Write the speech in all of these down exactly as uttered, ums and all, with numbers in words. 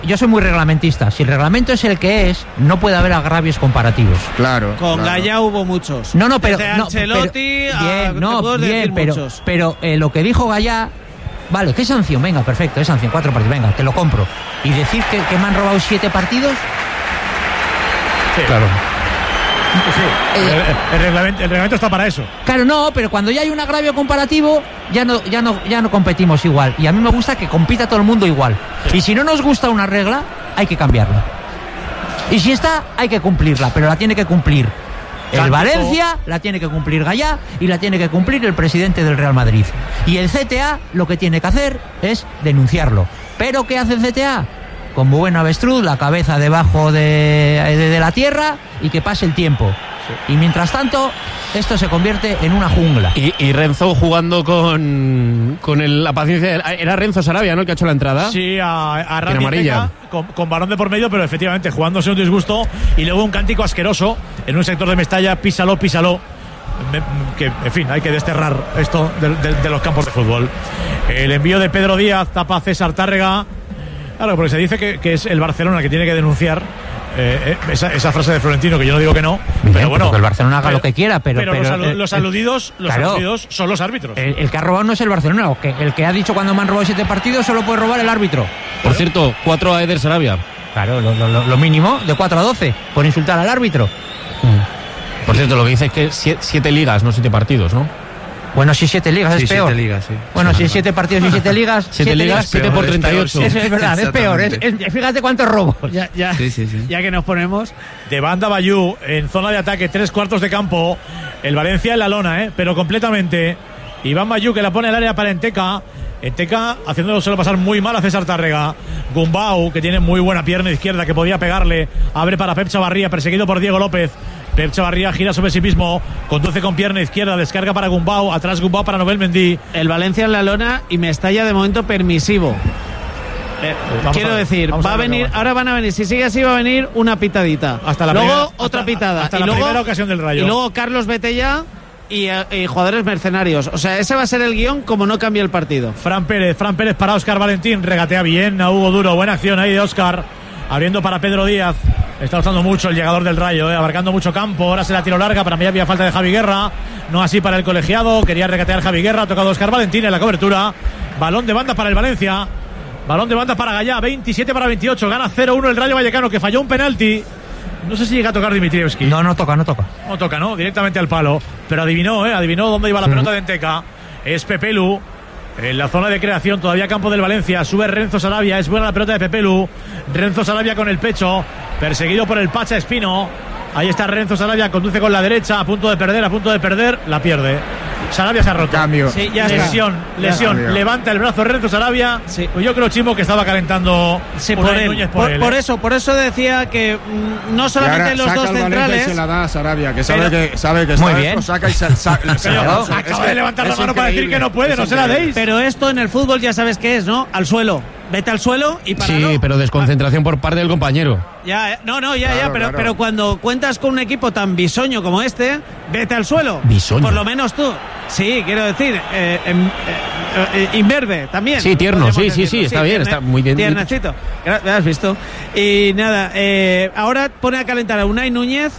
Yo soy muy reglamentista. Si el reglamento es el que es, no puede haber agravios comparativos. Claro. Con claro. Gallá hubo muchos. No, no, pero Desde no, Ancelotti pero, a, bien, no, bien, pero, muchos. pero eh, lo que dijo Gallá, vale, ¿qué sanción? Venga, perfecto, es sanción, cuatro partidos, venga, te lo compro. Y decir que, que me han robado siete partidos. Sí. Claro. Sí. Eh, el, el, reglamento, el reglamento está para eso. Claro, no, pero cuando ya hay un agravio comparativo, ya no, ya no, ya no competimos igual. Y a mí me gusta que compita todo el mundo igual. Sí. Y si no nos gusta una regla, hay que cambiarla. Y si está, hay que cumplirla, pero la tiene que cumplir el Cántico. Valencia, la tiene que cumplir Gallá y la tiene que cumplir el presidente del Real Madrid. Y el C T A lo que tiene que hacer es denunciarlo. ¿Pero qué hace el C T A? Como buen avestruz, la cabeza debajo de, de, de la tierra y que pase el tiempo. Sí. Y mientras tanto, esto se convierte en una jungla. Y, y Renzo jugando con, con el, la paciencia. De, era Renzo Sarabia, ¿no?, el que ha hecho la entrada. Sí, a, a Randy amarilla. Teca, con, con balón de por medio, pero efectivamente jugándose un disgusto. Y luego un cántico asqueroso en un sector de Mestalla: písalo, písalo. Que, en fin, hay que desterrar esto de, de, de los campos de fútbol. El envío de Pedro Díaz tapa a César Tárrega. Claro, porque se dice que, que es el Barcelona que tiene que denunciar eh, esa, esa frase de Florentino, que yo no digo que no. Bien, pero bueno, que el Barcelona haga pero, lo que quiera, pero, pero, pero los, alu eh, los aludidos, los claro, aludidos son los árbitros. El, el que ha robado no es el Barcelona, o que, el que ha dicho cuando me han robado siete partidos solo puede robar el árbitro. Por cierto, cuatro a Eder Sarabia. Claro, lo, lo, lo mínimo, de cuatro a doce, por insultar al árbitro. Mm. Por cierto, lo que dice es que siete, siete ligas, no siete partidos, ¿no? Bueno, si siete ligas sí, es peor. Siete ligas, sí. Bueno, sí, si siete partidos y siete ligas. Siete, siete ligas, siete por treinta y ocho. Eso es verdad, es peor. Es, es, fíjate cuántos robos. Ya, ya, sí, sí, sí. ya que nos ponemos. De banda Bayú, en zona de ataque, tres cuartos de campo. El Valencia en la lona, ¿eh? Pero completamente. Iván Bayú, que la pone al área para Enteca. Enteca haciéndoselo pasar muy mal a César Tárrega. Gumbau, que tiene muy buena pierna izquierda, que podía pegarle. Abre para Pep Chavarría, perseguido por Diego López. Pep Chavarría gira sobre sí mismo, conduce con pierna izquierda, descarga para Gumbau, atrás Gumbau para Nobel Mendy. El Valencia en la lona y Mestalla de momento permisivo. Eh, quiero a ver, decir, va a, a venir, acabar. ahora van a venir, si sigue así va a venir una pitadita. Hasta la luego primera, otra hasta, pitada. Hasta y la luego, primera ocasión del Rayo. Y luego Carlos Betella y, y jugadores mercenarios. O sea, ese va a ser el guión como no cambia el partido. Fran Pérez, Fran Pérez para Óscar Valentín, regatea bien a Hugo Duro, buena acción ahí de Óscar, abriendo para Pedro Díaz. Está gustando mucho el llegador del Rayo, eh, abarcando mucho campo. Ahora se la tiro larga. Para mí había falta de Javi Guerra. No así para el colegiado. Quería regatear Javi Guerra. Ha tocado Óscar Valentín en la cobertura. Balón de banda para el Valencia. Balón de banda para Gallá. veintisiete para veintiocho. Gana cero uno el Rayo Vallecano, que falló un penalti. No sé si llega a tocar Dimitrievski. No, no toca, no toca. No toca, ¿no? Directamente al palo. Pero adivinó, ¿eh? Adivinó dónde iba la sí. pelota de Enteca. Es Pepelu. En la zona de creación, todavía campo del Valencia. Sube Renzo Sarabia. Es buena la pelota de Pepelu. Renzo Sarabia con el pecho. Perseguido por el Pacha Espino. Ahí está Renzo Sarabia. Conduce con la derecha. A punto de perder, a punto de perder. La pierde. Sarabia se ha roto. Cambio. Sí, ya lesión, está. lesión. Cambio. Levanta el brazo Renzo Sarabia. Sí. Pues yo creo, Chimo, que estaba calentando sí, por, por, él. Núñez por, por, él, por ¿eh? eso, por eso decía que mmm, no solamente los dos centrales. Y se la da a Sarabia, que sabe pero, que sabe que muy está bien. Esto, saca y se, sa, se, se Pero, se, acaba es de levantar la mano increíble. para decir que no puede, es no se la increíble. deis. Pero esto en el fútbol ya sabes qué es, ¿no? Al suelo. Vete al suelo y para. Sí, no. pero desconcentración por parte del compañero. Ya, no, no, ya, Claro, ya, pero, claro. pero cuando cuentas con un equipo tan bisoño como este, vete al suelo. Bisoño. Por lo menos tú. Sí, quiero decir, eh, eh, eh, eh, imberbe también. Sí, tierno, podríamos sí, sí, decirlo. sí, está bien, está muy bien. Tiernecito. ¿Me has visto? Y nada, eh, ahora pone a calentar a Unai Núñez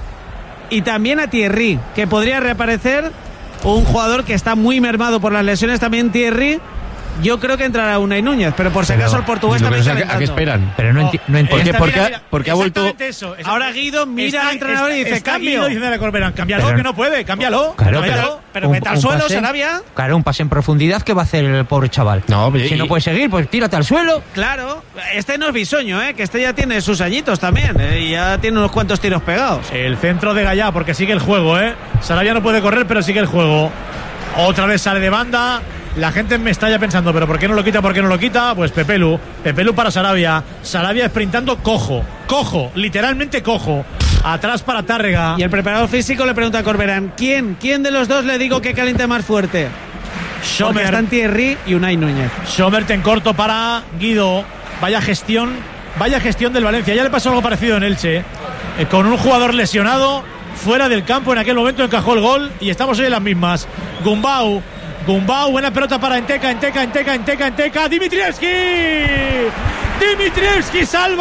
y también a Thierry, que podría reaparecer, un jugador que está muy mermado por las lesiones, también Thierry. Yo creo que entrará Unai Núñez, pero por si Pero, acaso el portugués Lo que también no sé a, qué- a qué esperan. Pero no, enti no ¿Por qué? Está- Porque mira, ha- mira, porque ha vuelto- exactamente eso, eso. Ahora Guido mira Está- al entrenador está- y dice, está cambio. Guido diciéndole a Corberán, cámbialo, Pero- que no puede, cámbialo. Claro, cámbialo. pero, pero un- vete al un suelo, pase, Sarabia. Claro, un pase en profundidad que va a hacer el pobre chaval. No, pero si y- no puede seguir, pues tírate al suelo. Claro, este no es bisoño, ¿eh? Que este ya tiene sus añitos también, ¿eh? Y ya tiene unos cuantos tiros pegados. El centro de Gallá, porque sigue el juego, ¿eh? Sarabia no puede correr, pero sigue el juego. Otra vez sale de banda. La gente me está ya pensando, ¿pero por qué no lo quita? ¿Por qué no lo quita? Pues Pepelu. Pepelu para Sarabia. Sarabia sprintando cojo. Cojo. Literalmente cojo. Atrás para Tárrega. Y el preparador físico le pregunta a Corberán, ¿quién? ¿Quién de los dos le digo que caliente más fuerte? Porque Sommer. están Thierry y Unai Núñez. Sommer en corto para Guido. Vaya gestión. Vaya gestión del Valencia. Ya le pasó algo parecido en Elche. Eh, con un jugador lesionado fuera del campo. En aquel momento encajó el gol. Y estamos hoy en las mismas. Gumbau. Gumbau, buena pelota para Enteca, Enteca, Enteca, Enteca, Enteca, Dimitrievski. Dimitrievski salva